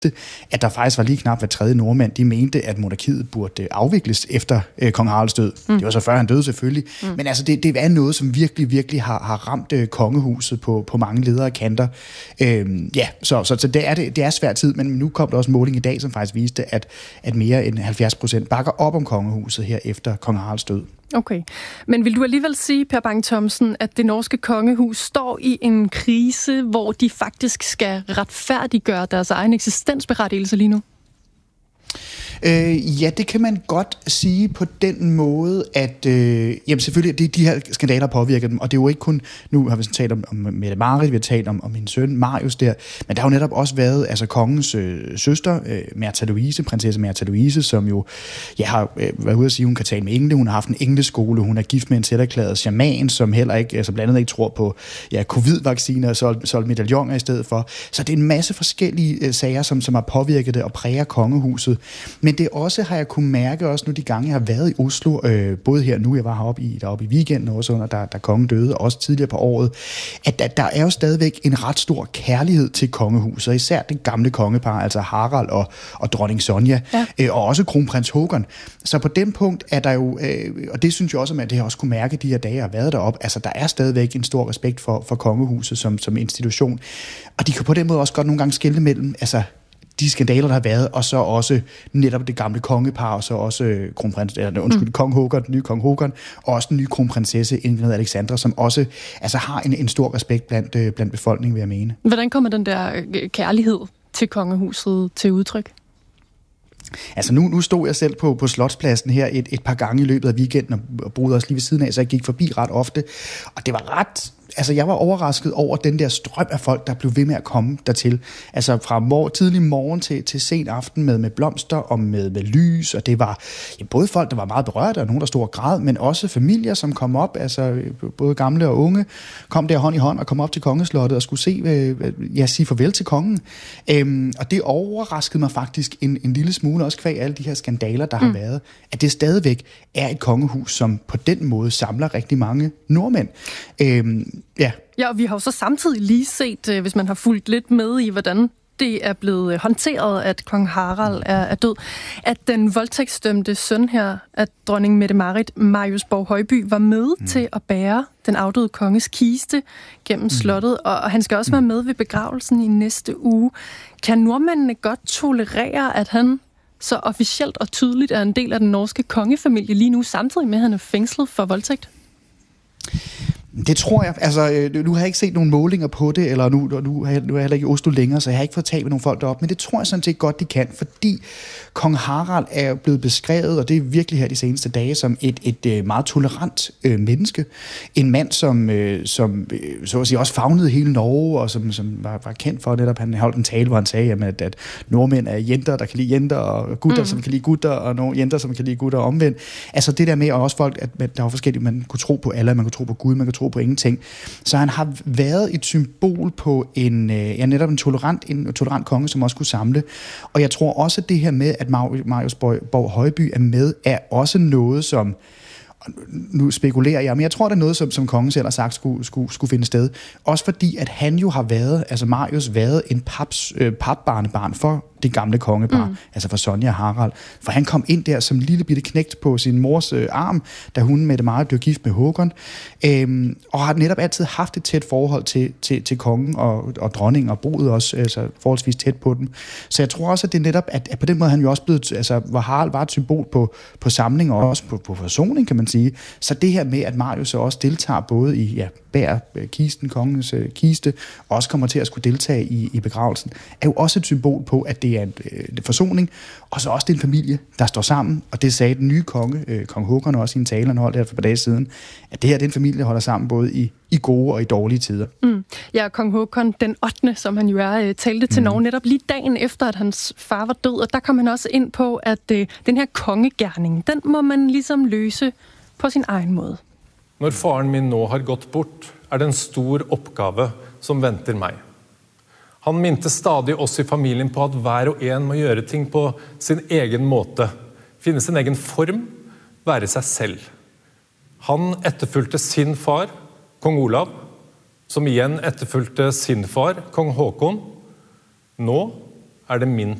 at der faktisk var lige knap hver tredje nordmand, de mente, at monarkiet burde afvikles efter kong Haralds død. Det var så før han døde selvfølgelig. Men altså, det er noget, som virkelig har ramt kongehuset på mange ledere kanter. Så det er svær tid, men nu kom der også en måling i dag, som faktisk viste, at mere end 70% bakker op om kongehuset her efter kong Haralds død. Okay, men vil du alligevel sige, Per Bang-Thomsen, at det norske kongehus står i en krise, hvor de faktisk skal retfærdiggøre deres egen eksistensberettigelse lige nu? Ja, det kan man godt sige på den måde, at selvfølgelig de her skandaler påvirker dem, og det er jo ikke kun, nu har vi talt om Mette-Marit, vi har talt om min søn Marius der, men der har jo netop også været kongens søster, Märtha Louise, prinsesse Märtha Louise, som jo har været ude at sige, hun kan tale med engle, hun har haft en engleskole, hun er gift med en selverklæret shaman, som heller ikke, blandt andet ikke tror på covid-vacciner og solgt medaljoner i stedet for. Så det er en masse forskellige sager, som har påvirket det og præger kongehuset. Men det også har jeg kunne mærke også nu de gange, jeg har været i Oslo, både her nu, jeg var deroppe i weekenden, også under, da kongen døde, og også tidligere på året, at der er jo stadigvæk en ret stor kærlighed til kongehuset, især det gamle kongepar, altså Harald og dronning Sonja, og også kronprins Håkon. Så på den punkt er der jo, og det synes jeg også, at det har også kunne mærke de her dage, jeg har været deroppe, altså der er stadigvæk en stor respekt for kongehuset som institution, og de kan på den måde også godt nogle gange skelne mellem, de skandaler, der har været, og så også netop det gamle kongepar, og så også kong Håkon, den nye kong Håkon, og også den nye kronprinsesse Ingrid Alexandra, som også har en stor respekt blandt befolkningen, vil jeg mene. Hvordan kommer den der kærlighed til kongehuset til udtryk? Nu stod jeg selv på Slotspladsen her et par gange i løbet af weekenden, og boede også lige ved siden af, så jeg gik forbi ret ofte, og det var ret... jeg var overrasket over den der strøm af folk, der blev ved med at komme dertil. Fra tidlig morgen til sen aften med blomster og med lys, og det var både folk, der var meget berørte, og nogen, der stod og græd, men også familier, som kom op, både gamle og unge, kom der hånd i hånd og kom op til kongeslottet og skulle sige farvel til kongen. Og det overraskede mig faktisk en lille smule, også kvæg alle de her skandaler, der har været, at det stadigvæk er et kongehus, som på den måde samler rigtig mange nordmænd. Ja, og vi har jo så samtidig lige set, hvis man har fulgt lidt med i, hvordan det er blevet håndteret, at kong Harald er død, at den voldtægtsdømte søn her, at dronning Mette-Marit, Marius Borg-Højby, var med til at bære den afdøde konges kiste gennem slottet, og han skal også være med ved begravelsen i næste uge. Kan nordmændene godt tolerere, at han så officielt og tydeligt er en del af den norske kongefamilie lige nu, samtidig med, at han er fængslet for voldtægt? Det tror jeg. Nu har jeg ikke set nogen målinger på det, eller nu er jeg heller ikke i Oslo længere, så jeg har ikke fået talt med nogle folk deroppe, men det tror jeg sådan set godt, de kan, fordi kong Harald er blevet beskrevet, og det er virkelig her de seneste dage, som et meget tolerant menneske. En mand, som så at sige også favnede hele Norge, og som var kendt for netop, han holdt en tale, hvor han sagde, at nordmænd er jenter, der kan lide jenter, og gutter, som kan lide gutter, og nogle jenter, som kan lide gutter omvendt. Det der med, og også folk, at der var forskellige, man kunne tro på alle, man kunne tro på Gud, man kunne tro på ingenting. Så han har været et symbol på netop en tolerant konge, som også kunne samle. Og jeg tror også, at det her med, at Marius Borg-Højby er med, er også noget, som nu spekulerer jeg, men jeg tror, det er noget, som kongen selv har sagt skulle finde sted. Også fordi, at han jo har været, Marius været en papbarnebarn for det gamle kongepar, for Sonja og Harald. For han kom ind der som lille bitte knægt på sin mors arm, da hun Mette-Marit blev gift med Håkon, og har netop altid haft et tæt forhold til kongen og dronningen, og boet også forholdsvis tæt på dem. Så jeg tror også, at det er netop, at på den måde han jo også blevet, hvor Harald var et symbol på samling, og også på forsoning, kan man sige. Så det her med, at Marius også deltager både i bærer kisten, kongens kiste, og også kommer til at skulle deltage i begravelsen, er jo også et symbol på, at det er en forsoning, og så også det er en familie, der står sammen, og det sagde den nye konge, kong Håkon, også i en tale, han holdt her for et par dage siden, at det her det er en familie, der holder sammen både i gode og i dårlige tider. Ja, kong Håkon den 8., som han jo talte til Norge netop lige dagen efter, at hans far var død, og der kom han også ind på, at den her kongegerning, den må man ligesom løse på sin egen måde. Når faren min nå har gått bort, er det en stor oppgave som venter meg. Han minte stadig oss i familien på at hver og en må gjøre ting på sin egen måte, finne sin egen form, være seg selv. Han etterfulgte sin far, kong Olav, som igjen etterfulgte sin far, kong Håkon. Nå er det min